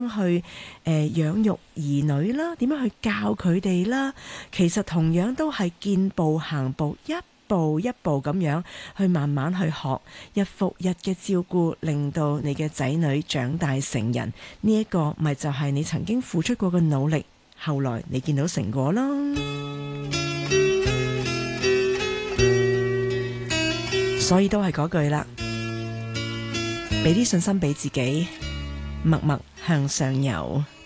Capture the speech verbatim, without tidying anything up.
去誒養育兒女啦，點樣去教佢哋啦，其實同樣都係見步行步，一步一步咁樣去慢慢去學，日復日嘅照顧，令到你嘅仔女長大成人。呢一個咪就係你曾經付出過嘅努力，後來你見到成果啦。所以都係嗰句啦，俾啲信心俾自己，默默向上游。